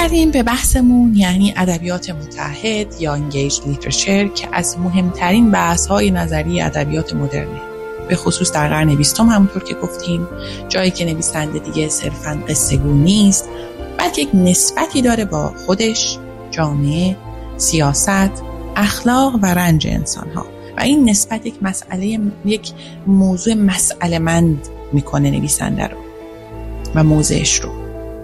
برگردیم به بحثمون، یعنی ادبیات متحد یا انگیج لیترچر که از مهمترین بحث‌های نظری ادبیات مدرنه، به خصوص در قرن 20 همونطور که گفتیم، جایی که نویسنده دیگه صرفاً قصه‌گو نیست، بلکه یک نسبتی داره با خودش، جامعه، سیاست، اخلاق و رنج انسان‌ها و این نسبت یک موضوع مسئله‌مند میکنه نویسنده رو و موضوعش رو.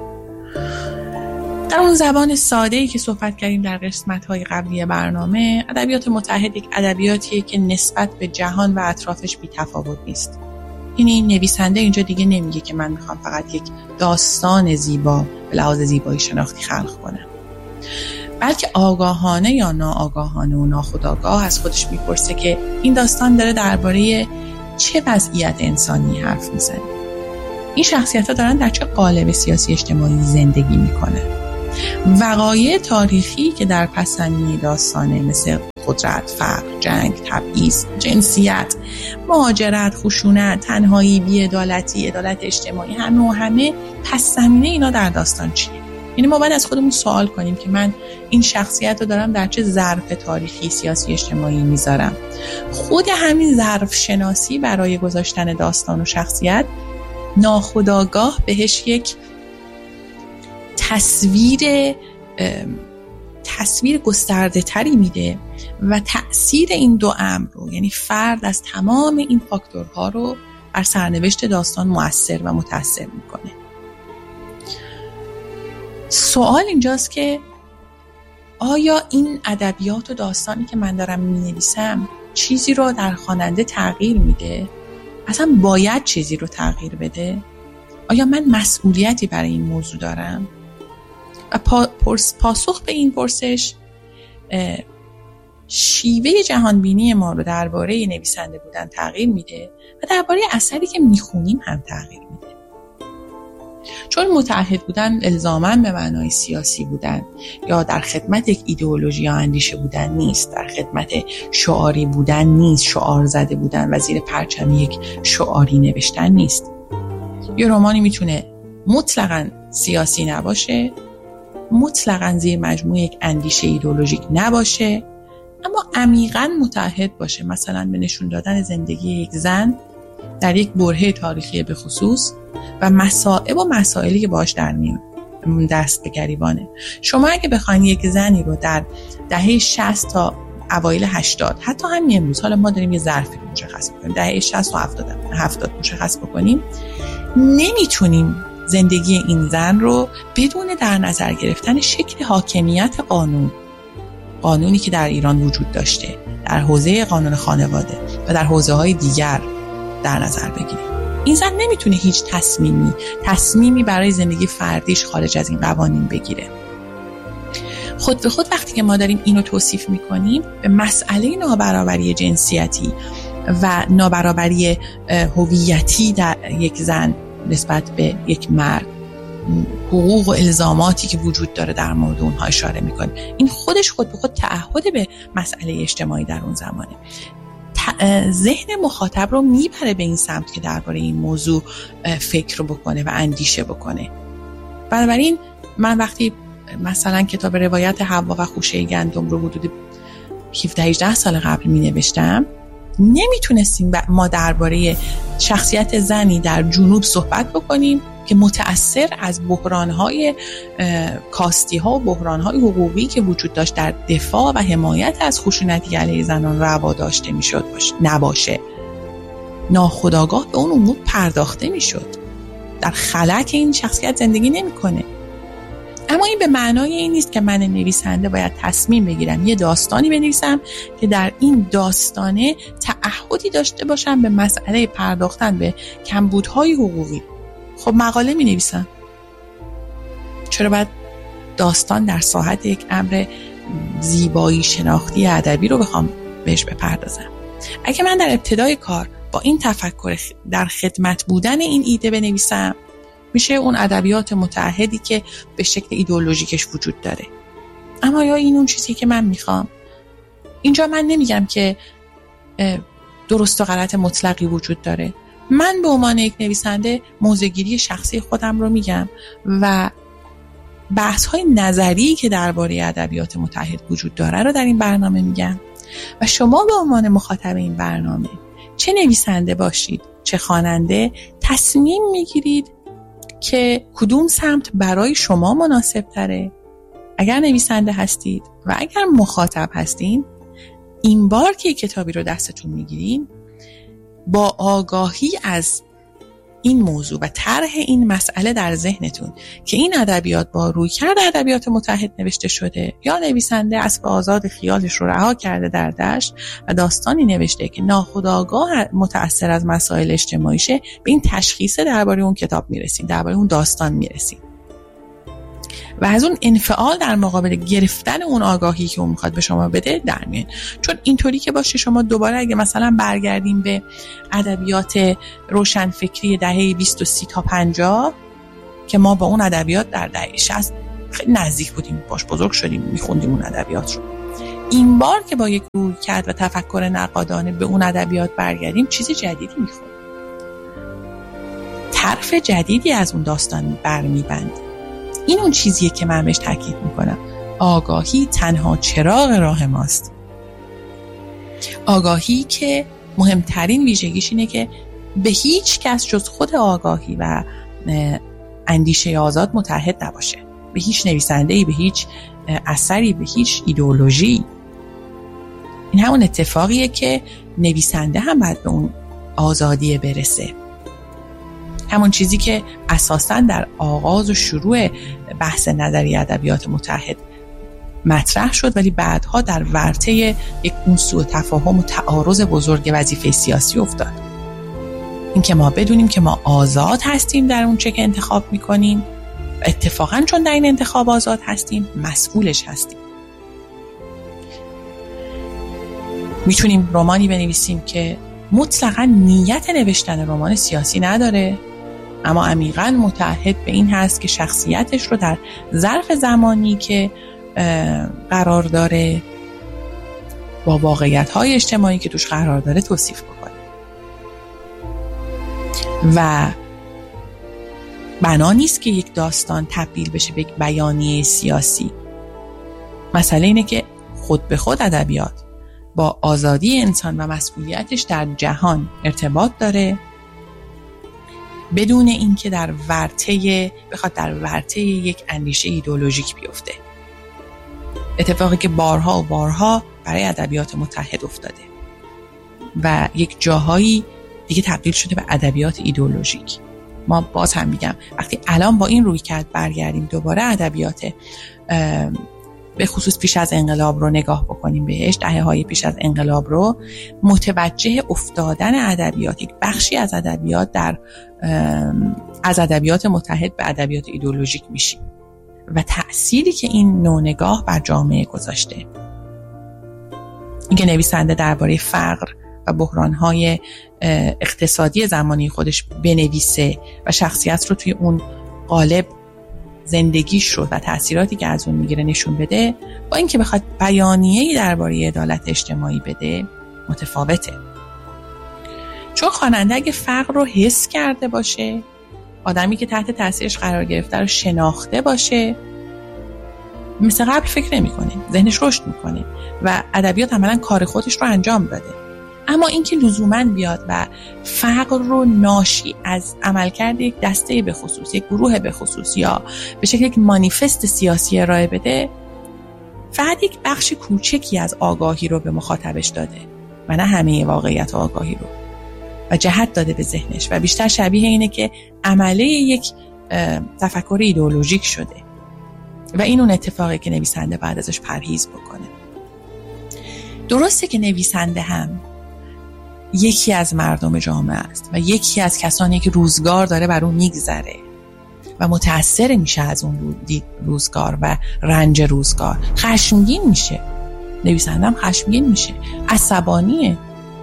در اون زبان ساده‌ای که صحبت کردیم در قسمت‌های قبلی برنامه، ادبیات متحد یک ادبیاتیه که نسبت به جهان و اطرافش بی‌تفاوت نیست. یعنی نویسنده اینجا دیگه نمیگه که من میخوام فقط یک داستان زیبا به لحاظ زیبایی شناختی خلق کنم، بلکه آگاهانه یا ناآگاهانه و ناخودآگاه از خودش میپرسه که این داستان داره درباره چه وضعیت انسانی حرف میزنه، این شخصیت‌ها دارن در چه قالب سیاسی اجتماعی زندگی میکنن. وقایع تاریخی که در پس‌زمینه داستانه مثل قدرت، فقر، جنگ، تبعیض، جنسیت، مهاجرت، خشونت، تنهایی، بی‌عدالتی، عدالت اجتماعی، همه پس‌زمینه اینا در داستان چیه؟ یعنی ما باید از خودمون سوال کنیم که من این شخصیت رو دارم در چه ظرف تاریخی، سیاسی، اجتماعی میذارم. خود همین ظرف شناسی برای گذاشتن داستان و شخصیت ناخودآگاه بهش یک تصویر گسترده تری میده و تأثیر این دو امر رو، یعنی فرد از تمام این فاکتورها رو بر سرنوشت داستان مؤثر و متأثر میکنه. سوال اینجاست که آیا این ادبیات و داستانی که من دارم مینویسم چیزی رو در خواننده تغییر میده؟ اصلا باید چیزی رو تغییر بده؟ آیا من مسئولیتی برای این موضوع دارم؟ و پاسخ به این پرسش شیوه جهانبینی ما رو درباره نویسنده بودن تغییر میده و درباره اثری که میخونیم هم تغییر میده. چون متعهد بودن الزاماً به معنای سیاسی بودن یا در خدمت یک ایدئولوژی یا اندیشه بودن نیست، در خدمت شعاری بودن نیست، شعار زده بودن و زیر پرچم یک شعاری نوشتن نیست. یه رمانی میتونه مطلقاً سیاسی نباشه، مطلقاً زیر مجموعه یک اندیشه ایدئولوژیک نباشه، اما عمیقاً متعهد باشه، مثلا به نشون دادن زندگی یک زن در یک برهه تاریخی به خصوص و مصائب و مسائلی که باهاش در میون دست به گریبانه. شما اگه بخواید یک زنی رو در دهه 60 تا اوایل 80، حتی همین امروز، حالا ما داریم یه ظرفی رو مشخص می‌کنیم، دهه 60 و 70 مشخص بکنیم، نمیتونیم زندگی این زن رو بدون در نظر گرفتن شکل حاکمیت قانونی که در ایران وجود داشته در حوزه قانون خانواده و در حوزه‌های دیگر در نظر بگیریم. این زن نمیتونه هیچ تصمیمی برای زندگی فردیش خارج از این قوانین بگیره. خود به خود وقتی که ما داریم اینو توصیف میکنیم، به مسئله نابرابری جنسیتی و نابرابری هویتی در یک زن نسبت به یک مرد، حقوق و الزاماتی که وجود داره در مورد اونها اشاره میکنیم. این خودش خود به خود تعهد به مسئله اجتماعی در اون زمانه. ذهن مخاطب رو میبره به این سمت که درباره این موضوع فکر بکنه و اندیشه بکنه. بنابراین من وقتی مثلا کتاب روایت حوا و خوشه گندم رو حدود 17-18 سال قبل می نوشتم، نمیتونستیم ما درباره شخصیت زنی در جنوب صحبت بکنیم که متأثر از بحران‌های کاستی‌ها و بحران‌های حقوقی که وجود داشت در دفاع و حمایت از خشونتی علیه زنان روا داشته میشد نباشه. ناخودآگاه به اون امور پرداخته میشد. در خلأ این شخصیت زندگی نمیکنه. اما این به معنای این نیست که من نویسنده باید تصمیم بگیرم یه داستانی بنویسم که در این داستانه تعهدی داشته باشم به مسئله پرداختن به کمبودهای حقوقی. خب مقاله می نویسم، چرا باید داستان در ساحت یک امر زیبایی شناختی ادبی رو بخوام بهش بپردازم؟ اگه من در ابتدای کار با این تفکر در خدمت بودن این ایده بنویسم، میشه اون ادبیات متعهدی که به شکل ایدئولوژیکش وجود داره. اما یا این اون چیزی که من میخوام؟ اینجا من نمیگم که درست و غلط مطلقی وجود داره. من به عنوان یک نویسنده موضع‌گیری شخصی خودم رو میگم و بحث‌های نظری که درباره ادبیات متحد وجود داره رو در این برنامه میگم و شما به عنوان مخاطب این برنامه، چه نویسنده باشید چه خواننده، تصمیم میگیرید که کدوم سمت برای شما مناسب تره. اگر نویسنده هستید و اگر مخاطب هستین، این بار که کتابی رو دستتون میگیرین با آگاهی از این موضوع و طرح این مسئله در ذهنتون که این ادبیات با رویکرد ادبیات متحد نوشته شده یا نویسنده اسب آزاد خیالش رو رها کرده در دشت و داستانی نوشته که ناخودآگاه متأثر از مسائل اجتماعیشه، به این تشخیص درباره اون کتاب میرسید، درباره اون داستان میرسید و از اون انفعال در مقابل گرفتن اون آگاهی که اون میخواد به شما بده در میاد. چون اینطوری که باشه شما دوباره اگه مثلا برگردیم به ادبیات روشنفکری دهه 20 و 30 تا 50 که ما با اون ادبیات در دهه 60 خیلی نزدیک بودیم، باش بزرگ شدیم، میخوندیم اون ادبیات رو، این بار که با یک رویکرد و تفکر نقادانه به اون ادبیات برگردیم چیز جدیدی میخونیم، طرف جدیدی از اون داستان برمیبندیم. این اون چیزیه که من بهش تاکید میکنم. آگاهی تنها چراغ راه ماست. آگاهی که مهمترین ویژگیش اینه که به هیچ کس جز خود آگاهی و اندیشه آزاد متحد نباشه. به هیچ نویسنده‌ای، به هیچ اثری، به هیچ ایدئولوژی. این همون اتفاقیه که نویسنده هم باید به اون آزادی برسه. همون چیزی که اساساً در آغاز و شروع بحث نظری ادبیات متحد مطرح شد ولی بعدها در ورطه یک اون سوء تفاهم و تعارض بزرگ وظیفه سیاسی افتاد. این که ما بدونیم که ما آزاد هستیم در اون چه که انتخاب میکنیم و اتفاقاً چون در این انتخاب آزاد هستیم مسئولش هستیم. میتونیم رمانی بنویسیم که مطلقاً نیت نوشتن رمان سیاسی نداره، اما عمیقاً متعهد به این هست که شخصیتش رو در ظرف زمانی که قرار داره با واقعیت‌های اجتماعی که توش قرار داره توصیف بکنه و بنا نیست که یک داستان تبدیل بشه به یک بیانیه سیاسی. مسئله اینه که خود به خود ادبیات با آزادی انسان و مسئولیتش در جهان ارتباط داره بدون اینکه بخواد در ورطه یک اندیشه ایدئولوژیک بیفته. اتفاقی که بارها و بارها برای ادبیات متحد افتاده و یک جاهایی دیگه تبدیل شده به ادبیات ایدئولوژیک. ما باز هم میگم وقتی الان با این رویکرد برگردیم دوباره ادبیات به خصوص پیش از انقلاب رو نگاه بکنیم بهش، دهه‌های پیش از انقلاب رو، متوجه افتادن ادبیات، یک بخشی از ادبیات از ادبیات متحد به ادبیات ایدئولوژیک میشیم و تأثیری که این نوع نگاه بر جامعه گذاشته. اینکه نویسنده درباره فقر و بحران‌های اقتصادی زمانی خودش بنویسه و شخصیت رو توی اون قالب زندگیش رو و تأثیراتی که از اون میگیره نشون بده، با اینکه بخواد بیانیه‌ای درباره عدالت اجتماعی بده متفاوته. چون خواننده اگه فقر رو حس کرده باشه، آدمی که تحت تأثیرش قرار گرفته رو شناخته باشه، مثل قبل فکر نمی‌کنه، ذهنش رشد می‌کنه و ادبیات عملاً کار خودش رو انجام داده. اما اینکه لزوماً بیاد و فقر رو ناشی از عملکرد یک دسته به خصوص، یک گروه به خصوص یا به شکل یک مانیفست سیاسی ارائه بده، فقط یک بخش کوچکی از آگاهی رو به مخاطبش داده و نه همه واقعیت آگاهی رو و جهت داده به ذهنش و بیشتر شبیه اینه که عمله یک تفکر ایدئولوژیک شده و این اون اتفاقی که نویسنده بعد ازش پرهیز بکنه. درسته که نویسنده هم یکی از مردم جامعه است و یکی از کسانی که روزگار داره بر اون میگذره و متأثر میشه از اون روزگار و رنج روزگار، خشمگین میشه، نویسنده هم خشمگین میشه، عصبانیه،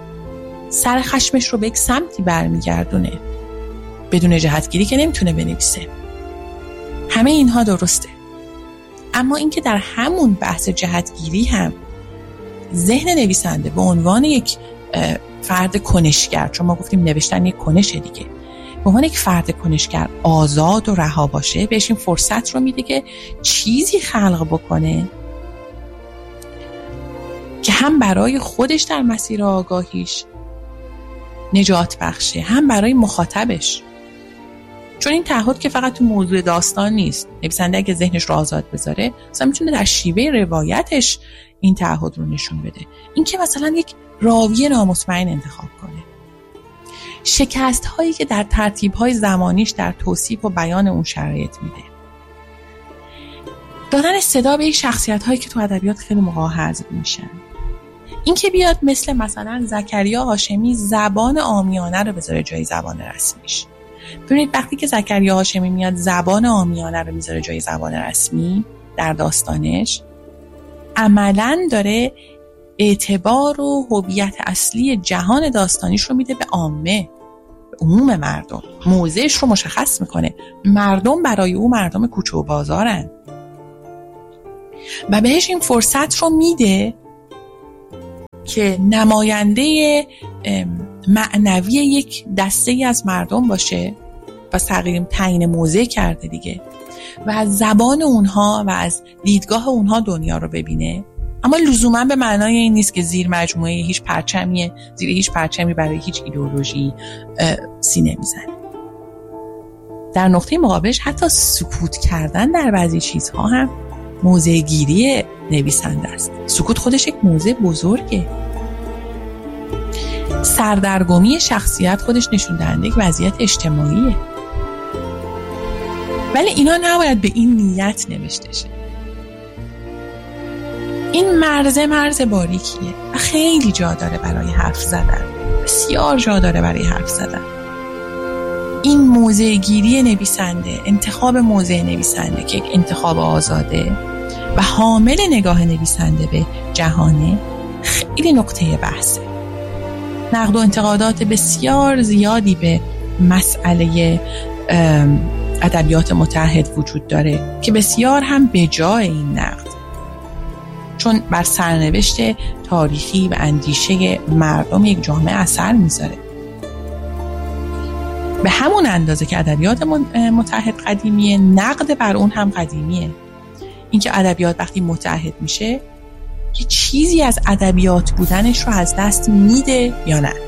سر خشمش رو به یک سمتی برمیگردونه، بدون جهتگیری که نمیتونه بنویسه. همه اینها درسته، اما اینکه در همون بحث جهتگیری هم ذهن نویسنده به عنوان یک فرد کنشگر، چون ما گفتیم نوشتن یک کنشه دیگه، به به عنوان یک فرد کنشگر آزاد و رها باشه، بهش این فرصت رو میده که چیزی خلق بکنه که هم برای خودش در مسیر آگاهیش نجات بخشه، هم برای مخاطبش. چون این تعهد که فقط تو موضوع داستان نیست. نویسنده اگه ذهنش رو آزاد بذاره مثلا میتونه در شیوه روایتش این تعهد رو نشون بده. این که مثلا یک راوی نامطمئن انتخاب کنه، شکست هایی که در ترتیب های زمانیش در توصیف و بیان اون شرایط میده، دادن صدا به یک شخصیت هایی که تو ادبیات خیلی موقع حذف میشن، این که بیاد مثلا زکریا هاشمی زبان عامیانه رو بذاره جای زبان رسمیش. ببینید وقتی که زکریا هاشمی میاد زبان عامیانه رو میذاره جای زبان رسمی در داستانش، عملاً داره اعتبار و هویت اصلی جهان داستانیش رو میده به عامه، به عموم مردم. موضعش رو مشخص میکنه. مردم برای او مردم کوچه و بازارن و بهش این فرصت رو میده که نماینده معنوی یک دسته ای از مردم باشه و تغییر تعیین موضع کرده دیگه و از زبان اونها و از دیدگاه اونها دنیا رو ببینه. اما لزوما به معنای این نیست که زیر مجموعه هیچ پرچمی برای هیچ ایدئولوژی سینه میزنه. در نقطه مقابلش حتی سکوت کردن در بعضی چیزها هم موضع گیری نویسنده است. سکوت خودش یک موضع بزرگه. سردرگمی شخصیت خودش نشون دهنده یک وضعیت اجتماعیه. ولی اینا نباید به این نیت نوشته شه. این مرز باریکیه و خیلی جا داره برای حرف زدن، بسیار جا داره برای حرف زدن. این موضع گیری نویسنده، انتخاب موضع نویسنده که یک انتخاب آزاده و حامل نگاه نویسنده به جهانه، خیلی نقطه بحثه. نقد و انتقادات بسیار زیادی به مسئله ادبیات متحد وجود داره که بسیار هم به جای این نقد، چون بر سرنوشت تاریخی و اندیشه مردم یک جامعه اثر میذاره. به همون اندازه که ادبیات متحد قدیمیه، نقد بر اون هم قدیمیه. اینکه ادبیات وقتی متحد میشه یه چیزی از ادبیات بودنش رو از دست میده یا نه.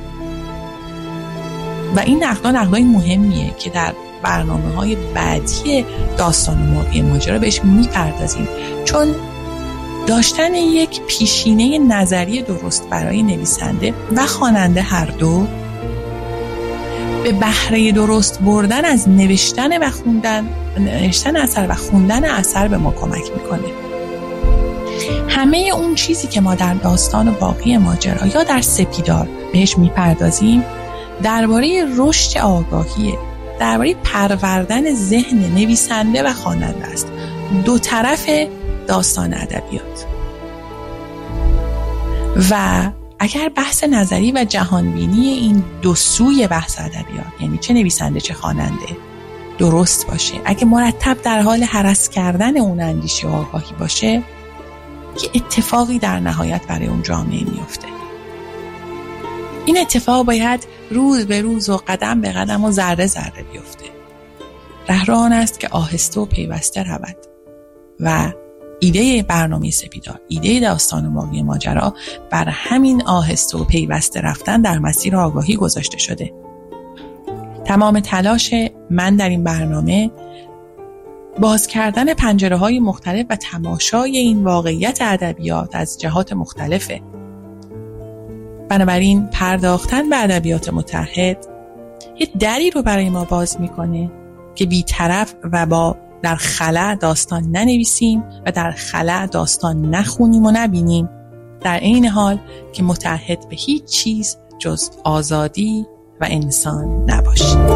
و این نقدای مهمیه که در برنامه‌های بعدی داستان و مرغی ماجرا بهش میپردازیم، چون داشتن یک پیشینه نظری درست برای نویسنده و خواننده هر دو به بهره درست بردن از نوشتن اثر و خوندن اثر به ما کمک میکنه. همه اون چیزی که ما در داستان و باقی ماجرا یا در سپیدار بهش میپردازیم درباره رشد آگاهیه، درباره پروردن ذهن نویسنده و خواننده است. دو طرف داستان ادبیات. و اگر بحث نظری و جهانبینی این دو سوی بحث ادبیات، یعنی چه نویسنده چه خواننده، درست باشه، اگه مرتب در حال هرس کردن اون اندیشه و آگاهی باشه، که اتفاقی در نهایت برای اون جامعه میفته. این اتفاق باید روز به روز و قدم به قدم و ذره ذره بیفته. راه آن است که آهسته و پیوسته رود. و ایده برنامه سپیدار، ایده داستان و مرغی ماجرا بر همین آهسته و پیوسته رفتن در مسیر آگاهی گذاشته شده. تمام تلاش من در این برنامه باز کردن پنجره‌های مختلف و تماشای این واقعیت ادبیات از جهات مختلفه. بنابراین پرداختن به ادبیات متحد یه دری رو برای ما باز میکنه که بی‌طرف و در خلا داستان ننویسیم و در خلا داستان نخونیم و نبینیم، در عین حال که متحد به هیچ چیز جز آزادی و انسان نباشیم.